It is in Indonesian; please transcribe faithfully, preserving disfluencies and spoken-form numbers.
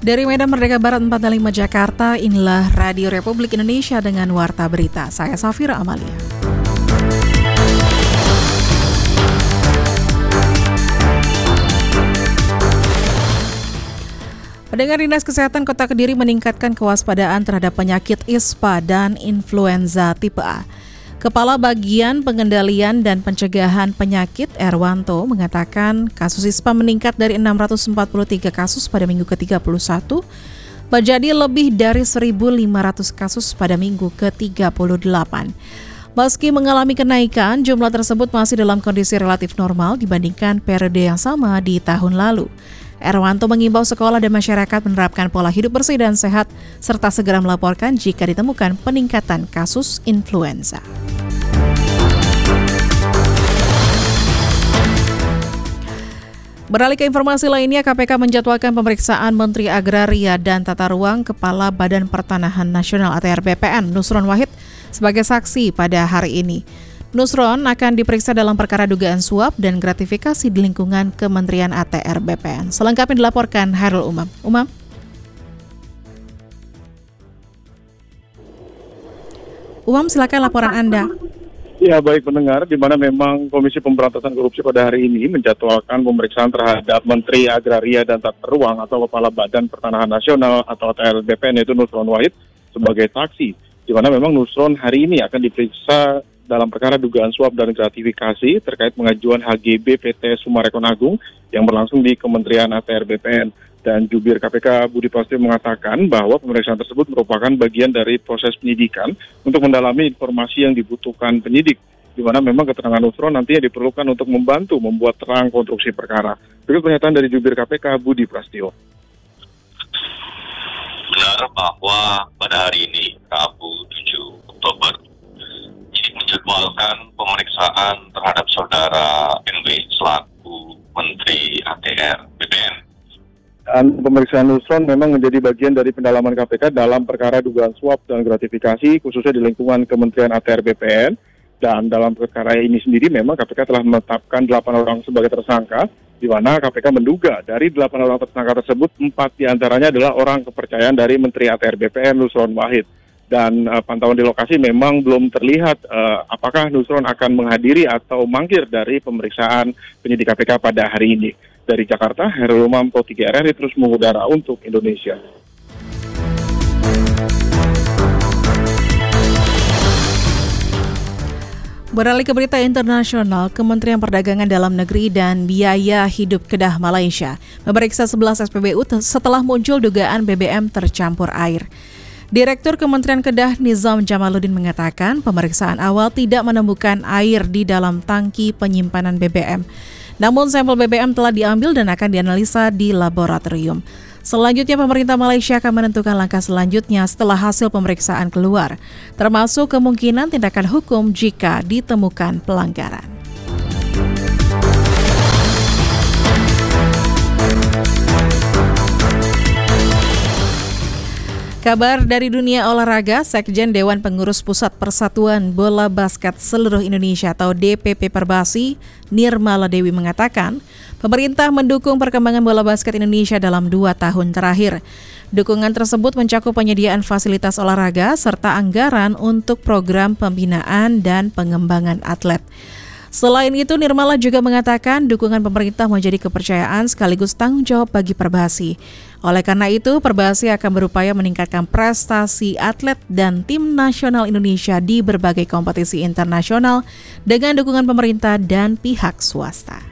Dari Medan Merdeka Barat empat puluh lima Jakarta, inilah Radio Republik Indonesia dengan Warta Berita. Saya Safira Amalia. Pendengar, Dinas Kesehatan Kota Kediri meningkatkan kewaspadaan terhadap penyakit ispa dan influenza tipe A. Kepala Bagian Pengendalian dan Pencegahan Penyakit Erwanto mengatakan kasus ispa meningkat dari enam ratus empat puluh tiga kasus pada minggu ke tiga puluh satu menjadi lebih dari seribu lima ratus kasus pada minggu ke tiga puluh delapan. Meski mengalami kenaikan, jumlah tersebut masih dalam kondisi relatif normal dibandingkan periode yang sama di tahun lalu. Erwanto mengimbau sekolah dan masyarakat menerapkan pola hidup bersih dan sehat serta segera melaporkan jika ditemukan peningkatan kasus influenza. Beralih ke informasi lainnya, K P K menjadwalkan pemeriksaan Menteri Agraria dan Tata Ruang Kepala Badan Pertanahan Nasional atau R B P N, Nusron Wahid, sebagai saksi pada hari ini. Nusron akan diperiksa dalam perkara dugaan suap dan gratifikasi di lingkungan Kementerian A T R B P N. Selengkapnya dilaporkan Hairul Umam. Umam. Umam, silakan laporan Anda. Ya, baik pendengar, di mana memang Komisi Pemberantasan Korupsi pada hari ini menjadwalkan pemeriksaan terhadap Menteri Agraria dan Tata Ruang atau Kepala Badan Pertanahan Nasional atau A T R B P N, yaitu Nusron Wahid, sebagai saksi. Di mana memang Nusron hari ini akan diperiksa dalam perkara dugaan suap dan gratifikasi terkait pengajuan H G B P T Sumarekon Agung yang berlangsung di Kementerian A T R B P N. Dan Jubir K P K Budi Prasetyo mengatakan bahwa pemeriksaan tersebut merupakan bagian dari proses penyidikan untuk mendalami informasi yang dibutuhkan penyidik, di mana memang keterangan Nusron nantinya diperlukan untuk membantu membuat terang konstruksi perkara. Berikut pernyataan dari Jubir K P K Budi Prasetyo. Benar bahwa pada hari ini, Rabu tujuh Oktober, menjadwalkan pemeriksaan terhadap saudara N W selaku Menteri A T R B P N. Dan pemeriksaan Nusron memang menjadi bagian dari pendalaman K P K dalam perkara dugaan suap dan gratifikasi khususnya di lingkungan Kementerian A T R B P N. Dan dalam perkara ini sendiri memang K P K telah menetapkan delapan orang sebagai tersangka, di mana K P K menduga dari delapan orang tersangka tersebut, empat diantaranya adalah orang kepercayaan dari Menteri A T R B P N Nusron Wahid. Dan uh, pantauan di lokasi memang belum terlihat uh, apakah Nusron akan menghadiri atau mangkir dari pemeriksaan penyidik K P K pada hari ini. Dari Jakarta, Hairul Umam, Pro tiga R R I terus mengudara untuk Indonesia. Beralih ke berita internasional, Kementerian Perdagangan Dalam Negeri dan Biaya Hidup Kedah Malaysia memeriksa sebelas S P B U setelah muncul dugaan B B M tercampur air. Direktur Kementerian Kedah Nizam Jamaluddin mengatakan pemeriksaan awal tidak menemukan air di dalam tangki penyimpanan B B M. Namun sampel B B M telah diambil dan akan dianalisa di laboratorium. Selanjutnya pemerintah Malaysia akan menentukan langkah selanjutnya setelah hasil pemeriksaan keluar, termasuk kemungkinan tindakan hukum jika ditemukan pelanggaran. Kabar dari dunia olahraga, Sekjen Dewan Pengurus Pusat Persatuan Bola Basket Seluruh Indonesia atau D P P Perbasi, Nirmala Dewi mengatakan, pemerintah mendukung perkembangan bola basket Indonesia dalam dua tahun terakhir. Dukungan tersebut mencakup penyediaan fasilitas olahraga serta anggaran untuk program pembinaan dan pengembangan atlet. Selain itu, Nirmala juga mengatakan dukungan pemerintah menjadi kepercayaan sekaligus tanggung jawab bagi Perbasi. Oleh karena itu, Perbasi akan berupaya meningkatkan prestasi atlet dan tim nasional Indonesia di berbagai kompetisi internasional dengan dukungan pemerintah dan pihak swasta.